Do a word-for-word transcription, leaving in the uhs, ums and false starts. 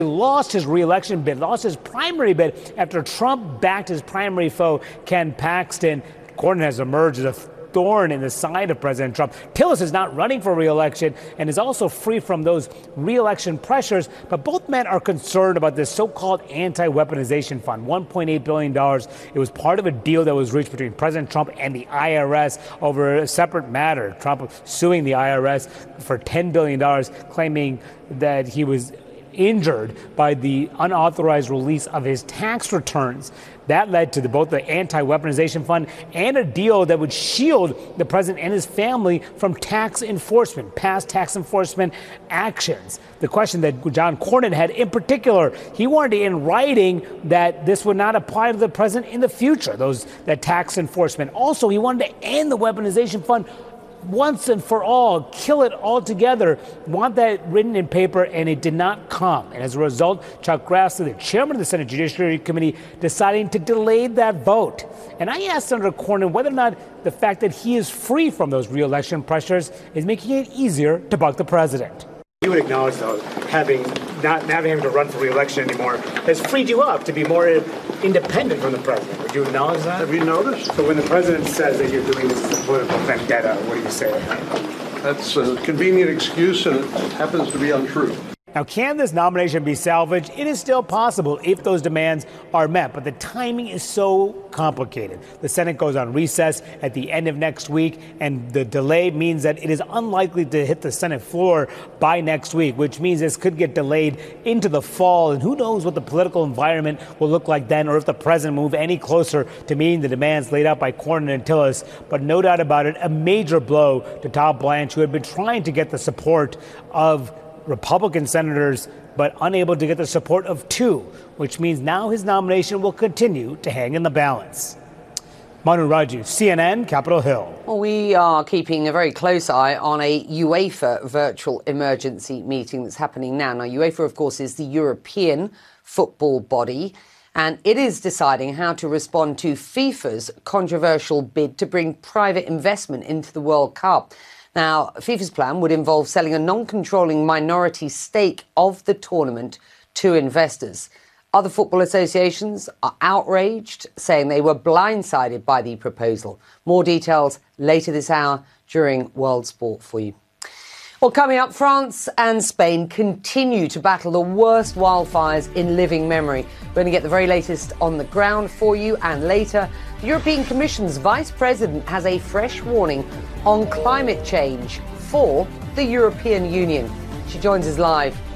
lost his re-election bid, lost his primary bid after Trump backed his primary foe, Ken Paxton. Cornyn has emerged as a thorn in the side of President Trump. Tillis is not running for re-election and is also free from those re-election pressures, but both men are concerned about this so-called anti-weaponization fund, one point eight billion dollars. It was part of a deal that was reached between President Trump and the I R S over a separate matter. Trump suing the I R S for ten billion dollars, claiming that he was injured by the unauthorized release of his tax returns. That led to the, both the anti-weaponization fund and a deal that would shield the president and his family from tax enforcement, past tax enforcement actions. The question that John Cornyn had in particular, he wanted in writing that this would not apply to the president in the future, those that tax enforcement. Also, he wanted to end the weaponization fund once and for all, kill it altogether, want that written in paper, and it did not come. And as a result, Chuck Grassley, the chairman of the Senate Judiciary Committee, deciding to delay that vote. And I asked Senator Cornyn whether or not the fact that he is free from those re-election pressures is making it easier to buck the president. You would acknowledge, though, having not having him to run for re-election anymore has freed you up to be more independent from the president. Would you acknowledge that? Have you noticed? So when the president says that you're doing this as a political vendetta, what do you say to that? That's a convenient excuse, and it happens to be untrue. Now, can this nomination be salvaged? It is still possible if those demands are met, but the timing is so complicated. The Senate goes on recess at the end of next week, and the delay means that it is unlikely to hit the Senate floor by next week, which means this could get delayed into the fall, and who knows what the political environment will look like then, or if the president move any closer to meeting the demands laid out by Cornyn and Tillis. But no doubt about it, a major blow to Todd Blanche, who had been trying to get the support of Republican senators, but unable to get the support of two, which means now his nomination will continue to hang in the balance. Manu Raju, C N N, Capitol Hill. Well, we are keeping a very close eye on a UEFA virtual emergency meeting that's happening now. Now, UEFA, of course, is the European football body, and it is deciding how to respond to FIFA's controversial bid to bring private investment into the World Cup. Now, FIFA's plan would involve selling a non-controlling minority stake of the tournament to investors. Other football associations are outraged, saying they were blindsided by the proposal. More details later this hour during World Sport for you. Well, coming up, France and Spain continue to battle the worst wildfires in living memory. We're going to get the very latest on the ground for you, and later, the European Commission's Vice President has a fresh warning on climate change for the European Union. She joins us live